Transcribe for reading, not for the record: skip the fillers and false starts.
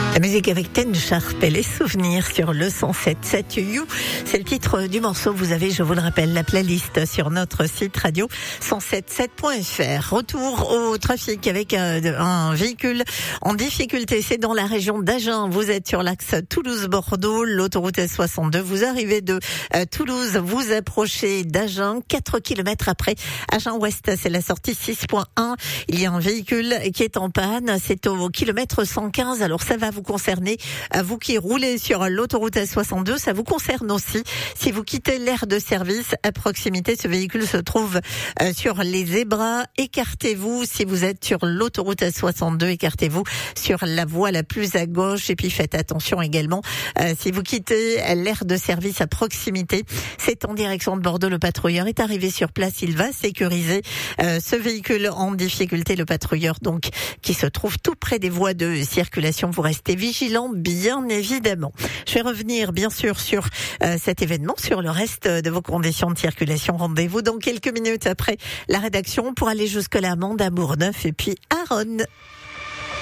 La musique avec Ten Sharp et les souvenirs sur le 107.7 You. C'est le titre du morceau. Vous avez, je vous le rappelle, la playlist sur notre site radio 107.7.fr. Retour au trafic avec un véhicule en difficulté. C'est dans la région d'Agen. Vous êtes sur l'axe Toulouse-Bordeaux, l'autoroute S62. Vous arrivez de Toulouse, vous approchez d'Agen. 4 km après Agen-Ouest, c'est la sortie 6.1. Il y a un véhicule qui est en panne. C'est au kilomètre 115. Alors ça va vous concerner, vous qui roulez sur l'autoroute S62, ça vous concerne aussi. Si vous quittez l'aire de service à proximité, ce véhicule se trouve sur les zébras. Écartez-vous si vous êtes sur l'autoroute S62, écartez-vous sur la voie la plus à gauche. Et puis faites attention également, si vous quittez l'aire de service à proximité, c'est en direction de Bordeaux. Le patrouilleur est arrivé sur place, il va sécuriser ce véhicule en difficulté. Le patrouilleur donc qui se trouve tout près des voies de circulation. Vous restez vigilant, bien évidemment. Je vais revenir, bien sûr, sur cet événement, sur le reste de vos conditions de circulation. Rendez-vous dans quelques minutes après la rédaction pour aller jusque-là, Amande, à Bourgneuf et puis à Ronne.